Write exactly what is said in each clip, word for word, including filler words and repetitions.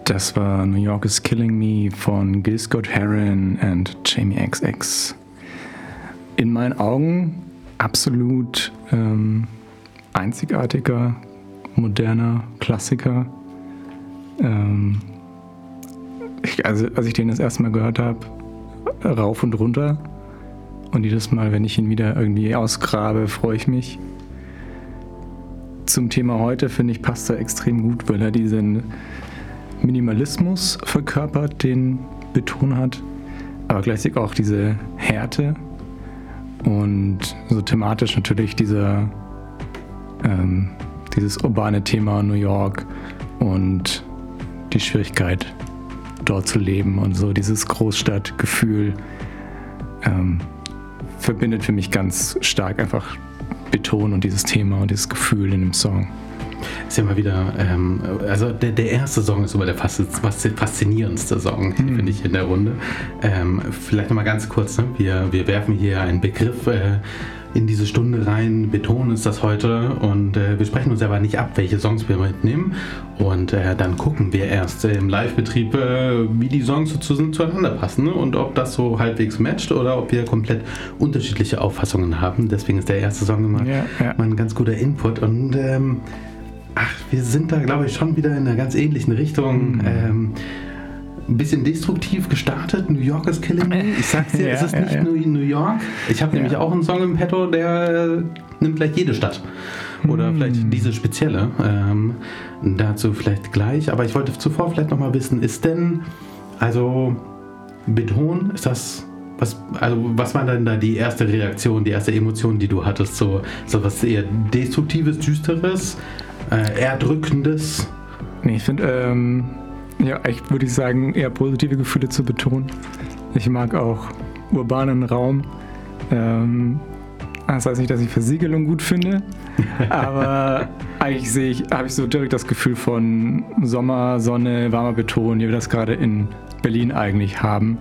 Das war New York is Killing Me von Gil Scott-Heron und Jamie X X. In meinen Augen absolut ähm, einzigartiger, moderner Klassiker. Ähm, ich, also als ich den das erste Mal gehört habe, rauf und runter. Und jedes Mal, wenn ich ihn wieder irgendwie ausgrabe, freue ich mich. Zum Thema heute, finde ich, passt er extrem gut, weil er diesen Minimalismus verkörpert, den Beton hat, aber gleichzeitig auch diese Härte und so thematisch natürlich dieser, ähm, dieses urbane Thema New York und die Schwierigkeit, dort zu leben und so dieses Großstadtgefühl ähm, verbindet für mich ganz stark einfach Beton und dieses Thema und dieses Gefühl in dem Song. Ist ja mal wieder, ähm, also der, der erste Song ist immer der fast, fast faszinierendste Song, hm. finde ich, in der Runde. Ähm, vielleicht nochmal ganz kurz, ne? wir, wir werfen hier einen Begriff äh, in diese Stunde rein, Beton ist das heute und äh, wir sprechen uns aber nicht ab, welche Songs wir mitnehmen und äh, dann gucken wir erst äh, im Live-Betrieb, äh, wie die Songs so zu, zueinander passen, ne? Und ob das so halbwegs matcht oder ob wir komplett unterschiedliche Auffassungen haben. Deswegen ist der erste Song immer ja, ja. mal ein ganz guter Input und ähm, ach, wir sind da, glaube ich, schon wieder in einer ganz ähnlichen Richtung. Mhm. Ähm, ein bisschen destruktiv gestartet. New York is Killing Me. Ich sag's dir, ja, es ist ja, nicht ja. nur in New York. Ich habe ja. nämlich auch einen Song im Petto, der äh, nimmt gleich jede Stadt. Oder mhm. vielleicht diese spezielle. Ähm, dazu vielleicht gleich. Aber ich wollte zuvor vielleicht nochmal wissen, ist denn, also Beton, ist das... Was, also was war denn da die erste Reaktion, die erste Emotion, die du hattest? So, so was eher Destruktives, Düsteres, äh, Erdrückendes? Nee, ich finde, ähm, ja, ich würde sagen, eher positive Gefühle zu betonen. Ich mag auch urbanen Raum. Ähm, das heißt nicht, dass ich Versiegelung gut finde, aber eigentlich sehe ich, habe ich so direkt das Gefühl von Sommer, Sonne, warmer Beton, wie wir das gerade in Berlin eigentlich haben.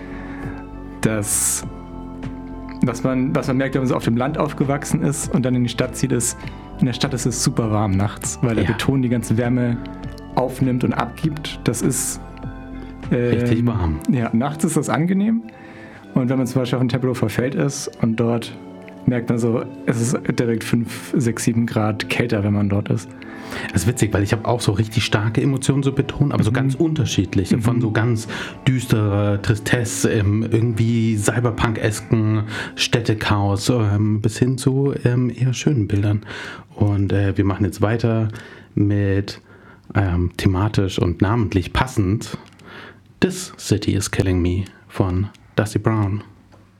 Das, was man, was man merkt, wenn man so auf dem Land aufgewachsen ist und dann in die Stadt zieht, ist, in der Stadt ist es super warm nachts, weil der ja. Beton die ganze Wärme aufnimmt und abgibt. Das ist äh, richtig warm. Ja, nachts ist das angenehm. Und wenn man zum Beispiel auf dem Tempelhofer Feld ist und dort merkt man so, es ist direkt fünf, sechs, sieben Grad kälter, wenn man dort ist. Das ist witzig, weil ich habe auch so richtig starke Emotionen so betont, aber so mhm. ganz unterschiedliche. Mhm. Von so ganz düsterer Tristesse, ähm, irgendwie Cyberpunk-esken Städtechaos ähm, bis hin zu ähm, eher schönen Bildern. Und äh, wir machen jetzt weiter mit ähm, thematisch und namentlich passend This City is Killing Me von Dusty Brown.